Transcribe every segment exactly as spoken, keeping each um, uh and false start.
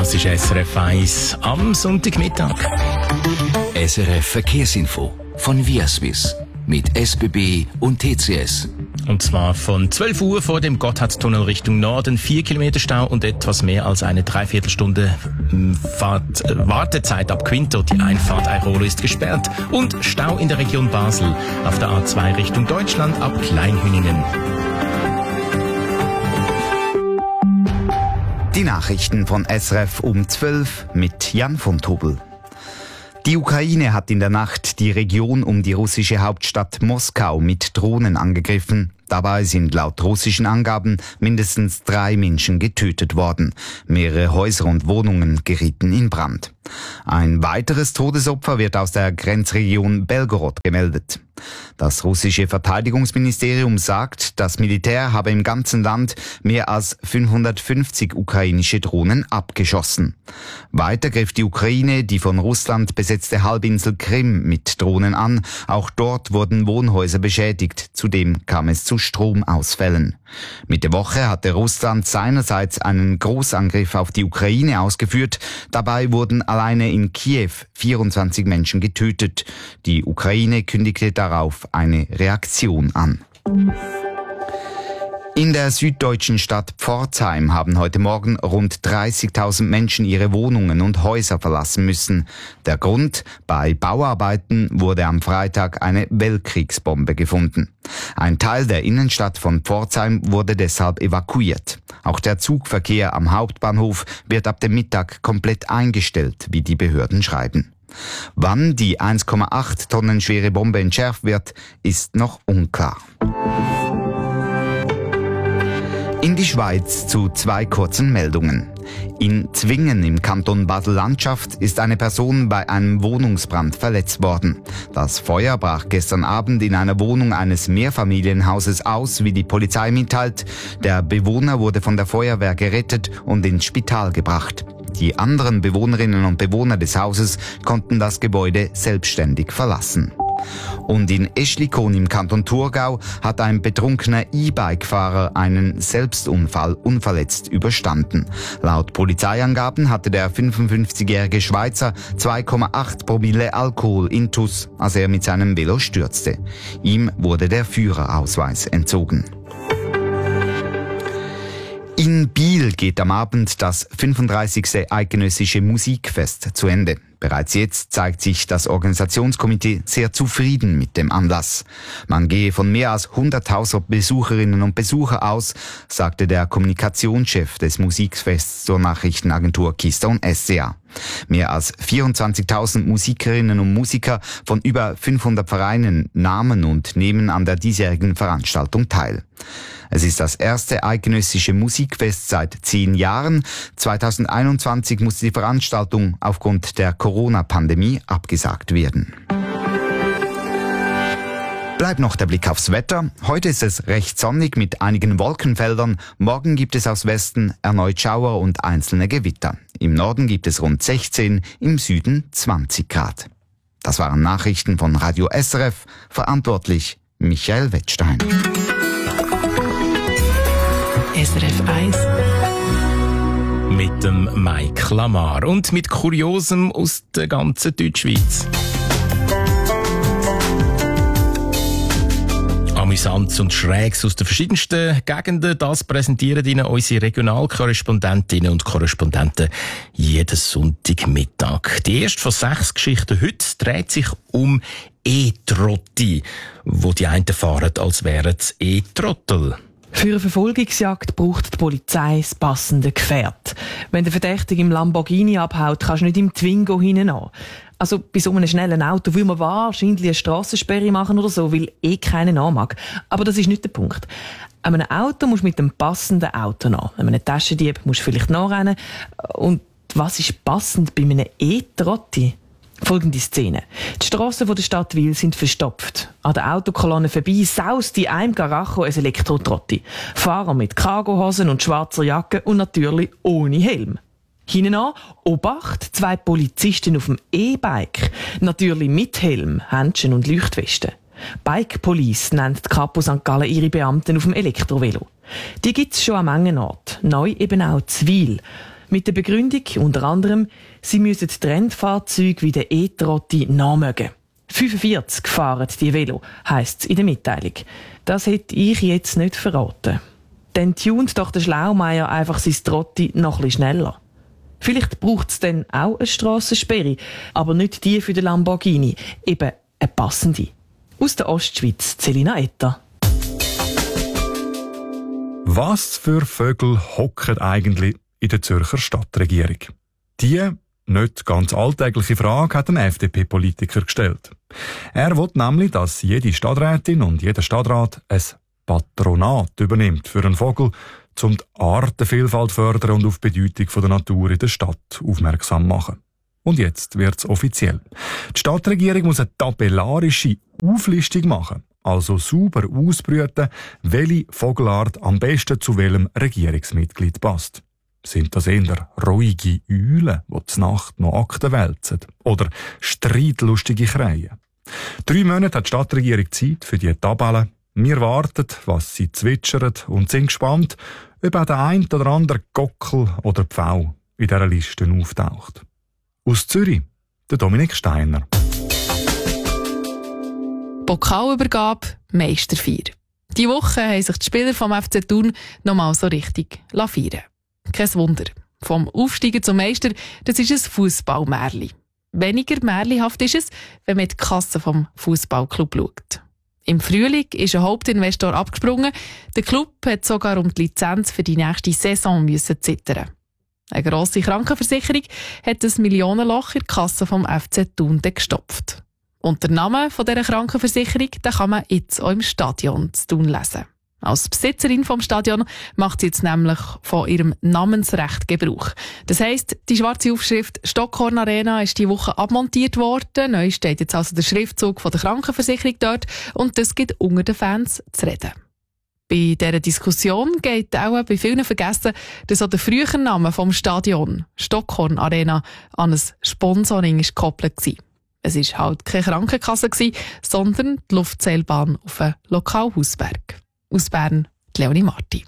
Das ist S R F eins am Sonntagmittag. S R F Verkehrsinfo von Viaswiss mit S B B und T C S. Und zwar von zwölf Uhr vor dem Gotthardtunnel Richtung Norden. Vier Kilometer Stau und etwas mehr als eine Dreiviertelstunde Fahrt, äh, Wartezeit ab Quinto. Die Einfahrt Airolo ist gesperrt. Und Stau in der Region Basel auf der A zwei Richtung Deutschland ab Kleinhüningen. Die Nachrichten von S R F um zwölf mit Jan von Tobel. Die Ukraine hat in der Nacht die Region um die russische Hauptstadt Moskau mit Drohnen angegriffen. Dabei sind laut russischen Angaben mindestens drei Menschen getötet worden. Mehrere Häuser und Wohnungen gerieten in Brand. Ein weiteres Todesopfer wird aus der Grenzregion Belgorod gemeldet. Das russische Verteidigungsministerium sagt, das Militär habe im ganzen Land mehr als fünfhundertfünfzig ukrainische Drohnen abgeschossen. Weiter griff die Ukraine die von Russland besetzte Halbinsel Krim mit Drohnen an. Auch dort wurden Wohnhäuser beschädigt. Zudem kam es zu Stromausfällen. Mitte Woche hatte Russland seinerseits einen Großangriff auf die Ukraine ausgeführt. Dabei wurden alleine in Kiew vierundzwanzig Menschen getötet. Die Ukraine kündigte darauf eine Reaktion an. In der süddeutschen Stadt Pforzheim haben heute Morgen rund dreißigtausend Menschen ihre Wohnungen und Häuser verlassen müssen. Der Grund: bei Bauarbeiten wurde am Freitag eine Weltkriegsbombe gefunden. Ein Teil der Innenstadt von Pforzheim wurde deshalb evakuiert. Auch der Zugverkehr am Hauptbahnhof wird ab dem Mittag komplett eingestellt, wie die Behörden schreiben. Wann die eins Komma acht Tonnen schwere Bombe entschärft wird, ist noch unklar. In die Schweiz zu zwei kurzen Meldungen. In Zwingen im Kanton Basel-Landschaft ist eine Person bei einem Wohnungsbrand verletzt worden. Das Feuer brach gestern Abend in einer Wohnung eines Mehrfamilienhauses aus, wie die Polizei mitteilt. Der Bewohner wurde von der Feuerwehr gerettet und ins Spital gebracht. Die anderen Bewohnerinnen und Bewohner des Hauses konnten das Gebäude selbstständig verlassen. Und in Eschlikon im Kanton Thurgau hat ein betrunkener E-Bike-Fahrer einen Selbstunfall unverletzt überstanden. Laut Polizeiangaben hatte der fünfundfünfzigjährige Schweizer zwei Komma acht Promille Alkohol intus, als er mit seinem Velo stürzte. Ihm wurde der Führerausweis entzogen. In Biel geht am Abend das fünfunddreißigste Eidgenössische Musikfest zu Ende. Bereits jetzt zeigt sich das Organisationskomitee sehr zufrieden mit dem Anlass. Man gehe von mehr als hunderttausend Besucherinnen und Besucher aus, sagte der Kommunikationschef des Musikfests zur Nachrichtenagentur Keystone S C A. Mehr als vierundzwanzigtausend Musikerinnen und Musiker von über fünfhundert Vereinen nahmen und nehmen an der diesjährigen Veranstaltung teil. Es ist das erste eidgenössische Musikfest seit zehn Jahren. zweitausendeinundzwanzig musste die Veranstaltung aufgrund der Corona-Pandemie abgesagt werden. Bleibt noch der Blick aufs Wetter. Heute ist es recht sonnig mit einigen Wolkenfeldern. Morgen gibt es aus Westen erneut Schauer und einzelne Gewitter. Im Norden gibt es rund sechzehn, im Süden zwanzig Grad. Das waren Nachrichten von Radio S R F. Verantwortlich Michael Wettstein. S R F eins mit dem Mike Lamar und mit Kuriosem aus der ganzen Deutschschweiz. Amüsantes und Schräges aus den verschiedensten Gegenden, das präsentieren Ihnen unsere Regionalkorrespondentinnen und Korrespondenten jeden Sonntagmittag. Die erste von sechs Geschichten heute dreht sich um E-Trotti, wo die einen fahren, als wären es E-Trottel. Für eine Verfolgungsjagd braucht die Polizei das passende Gefährt. Wenn der Verdächtige im Lamborghini abhaut, kannst du nicht im Twingo hinein. Also bei so einem schnellen Auto will man wahrscheinlich eine Strassensperre machen oder so, weil eh keinen mag. Aber das ist nicht der Punkt. An einem Auto musst du mit dem passenden Auto nach. An einem Taschendieb musst du vielleicht nachrennen. Und was ist passend bei einem E-Trotti? Folgende Szene. Die Strassen der Stadt Wil sind verstopft. An der Autokolonne vorbei saust in einem Garacho ein Elektro-Trotti. Fahrer mit Cargohosen und schwarzer Jacke und natürlich ohne Helm. Hinten an, Obacht, zwei Polizisten auf dem E-Bike. Natürlich mit Helm, Händchen und Leuchtwesten. Bike Police nennt die Kapo Sankt Gallen ihre Beamten auf dem Elektrovelo. Die gibt's schon an Mengenort. Neu eben auch in Wil. Mit der Begründung unter anderem, sie müssen Trendfahrzeuge wie der E-Trotti nachmögen. fünfundvierzig fahren die Velo, heisst es in der Mitteilung. Das hätte ich jetzt nicht verraten. Dann tunt doch der Schlaumeier einfach sein Trotti noch ein bisschen schneller. Vielleicht braucht es dann auch eine Strassensperre, aber nicht die für den Lamborghini, eben eine passende. Aus der Ostschweiz, Celina Etter. Was für Vögel hocken eigentlich in der Zürcher Stadtregierung? Die nicht ganz alltägliche Frage hat ein F D P-Politiker gestellt. Er will nämlich, dass jede Stadträtin und jeder Stadtrat ein Patronat übernimmt für einen Vogel, um die Artenvielfalt zu fördern und auf die Bedeutung der Natur in der Stadt aufmerksam machen. Und jetzt wird's offiziell. Die Stadtregierung muss eine tabellarische Auflistung machen, also sauber ausbrüten, welche Vogelart am besten zu welchem Regierungsmitglied passt. Sind das eher ruhige Eulen, die zur Nacht noch Akten wälzen? Oder streitlustige Krähen? Drei Monate hat die Stadtregierung Zeit für die Tabelle. Wir warten, was sie zwitschern und sind gespannt, ob auch der ein oder andere Gockel oder Pfau in dieser Liste auftaucht. Aus Zürich, der Dominik Steiner. Pokalübergabe, Meisterfeier. Diese Woche haben sich die Spieler vom F C Thun noch mal so richtig feiern. Kein Wunder. Vom Aufsteigen zum Meister, das ist ein Fußballmärli. Weniger märlihaft ist es, wenn man die Kasse vom Fußballclub schaut. Im Frühling ist ein Hauptinvestor abgesprungen. Der Club hat sogar um die Lizenz für die nächste Saison müssen zittern. Eine grosse Krankenversicherung hat das Millionenloch in der Kasse vom F C Thun gestopft. Und der Name dieser Krankenversicherung den kann man jetzt auch im Stadion zu Thun lesen. Als Besitzerin vom Stadion macht sie jetzt nämlich von ihrem Namensrecht Gebrauch. Das heisst, die schwarze Aufschrift Stockhorn Arena ist diese Woche abmontiert worden. Neu steht jetzt also der Schriftzug von der Krankenversicherung dort und das gibt unter den Fans zu reden. Bei dieser Diskussion geht auch bei vielen vergessen, dass auch der frühere Name vom Stadion, Stockhorn Arena, an ein Sponsoring gekoppelt war. Es war halt keine Krankenkasse, sondern die Luftseilbahn auf einem Lokalhausberg. Aus Bern, Leonie Marti.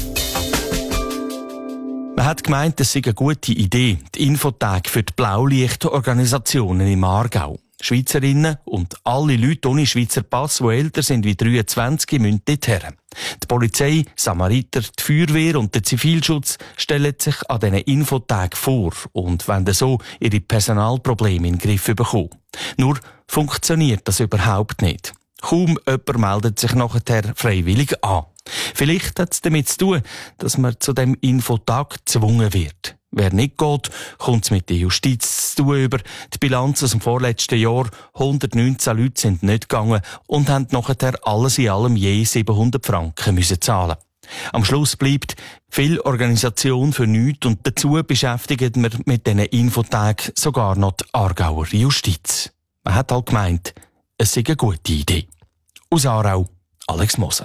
Man hat gemeint, es sei eine gute Idee, die Infotage für die Blaulichtorganisationen im Aargau. Schweizerinnen und alle Leute ohne Schweizer Pass, die älter sind wie dreiundzwanzig, müssen dorthin. Die Polizei, Samariter, die Feuerwehr und der Zivilschutz stellen sich an diesen Infotagen vor und wollen so ihre Personalprobleme in den Griff bekommen. Nur funktioniert das überhaupt nicht. Kaum jemand meldet sich nachher freiwillig an. Vielleicht hat es damit zu tun, dass man zu dem Infotag gezwungen wird. Wer nicht geht, kommt es mit der Justiz zu tun über. Die Bilanz aus dem vorletzten Jahr, hundertneunzehn Leute sind nicht gegangen und haben nachher alles in allem je siebenhundert Franken müssen zahlen. Am Schluss bleibt viel Organisation für nichts und dazu beschäftigt man mit diesen Infotagen sogar noch die Aargauer Justiz. Man hat halt gemeint, es sei eine gute Idee. Aus Aarau, Alex Moser.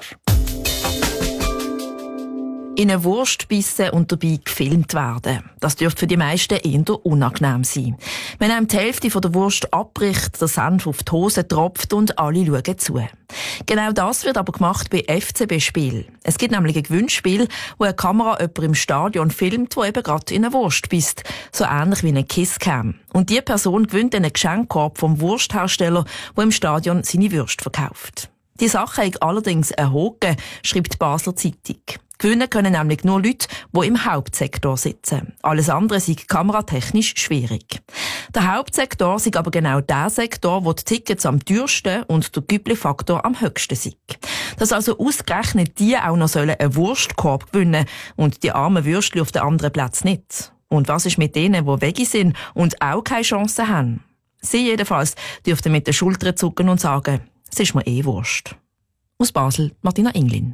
In eine Wurst bissen und dabei gefilmt werden. Das dürfte für die meisten eher unangenehm sein. Wenn einem die Hälfte von der Wurst abbricht, der Senf auf die Hose tropft und alle schauen zu. Genau das wird aber gemacht bei F C B-Spielen. Es gibt nämlich ein Gewinnspiel, wo eine Kamera jemanden im Stadion filmt, der eben gerade in eine Wurst bisst. So ähnlich wie eine Kisscam. Und die Person gewinnt einen Geschenkkorb vom Wursthersteller, der im Stadion seine Würste verkauft. Die Sache hat allerdings einen Haken, schreibt die Basler Zeitung. Gewinnen können nämlich nur Leute, die im Hauptsektor sitzen. Alles andere sei kameratechnisch schwierig. Der Hauptsektor sei aber genau der Sektor, wo die Tickets am teuersten und der Güble-Faktor am höchsten sind. Dass also ausgerechnet die auch noch einen Wurstkorb gewinnen und die armen Würstchen auf den anderen Platz nicht. Und was ist mit denen, die Veggie sind und auch keine Chance haben? Sie jedenfalls dürften mit den Schultern zucken und sagen, es ist mir eh Wurst. Aus Basel, Martina Inglin.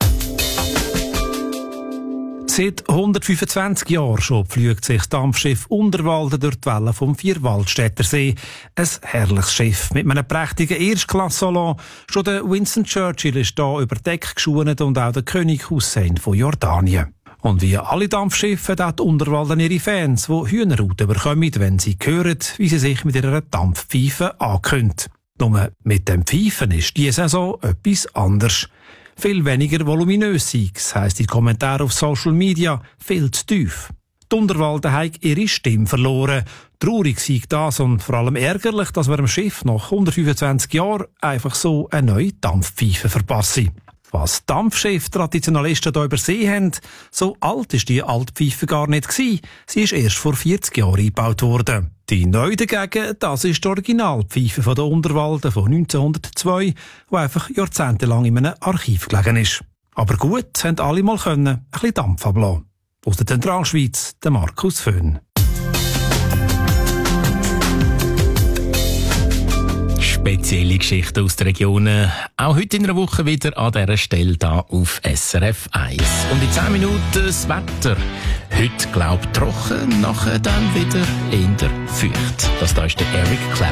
Seit hundertfünfundzwanzig Jahren schon pflügt sich das Dampfschiff Unterwalden durch die Wellen vom Vierwaldstättersee. Ein herrliches Schiff mit einem prächtigen Erstklasse-Salon. Schon der Winston Churchill ist hier über Deck geschwunet und auch der König Hussein von Jordanien. Und wie alle Dampfschiffe hat Unterwalden ihre Fans, die Hühnerhaut bekommen, wenn sie hören, wie sie sich mit ihrer Dampfpfeife ankündigt. Nur mit dem Pfeifen ist diese Saison etwas anders. Viel weniger voluminös sei es, heisst die Kommentare auf Social Media, viel zu tief. Die Unterwalden haben ihre Stimme verloren. Traurig sei das und vor allem ärgerlich, dass wir dem Schiff nach hundertfünfundzwanzig Jahren einfach so eine neue Dampfpfeife verpassen. Was Dampfschiff-Traditionalisten hier übersehen haben, so alt ist die alte Pfeife gar nicht gewesen. Sie ist erst vor vierzig Jahren eingebaut worden. Die neue dagegen, das ist die Originalpfeife von der Unterwalden von neunzehnhundertzwei, die einfach jahrzehntelang in einem Archiv gelegen ist. Aber gut, haben alle mal können, ein bisschen Dampf ablassen. Aus der Zentralschweiz, der Markus Föhn. Spezielle Geschichten aus den Regionen. Auch heute in einer Woche wieder an dieser Stelle hier auf S R F eins. Und in zehn Minuten das Wetter. Heute glaubt trocken, nachher dann wieder eher feucht. Das da ist der Eric Clapton.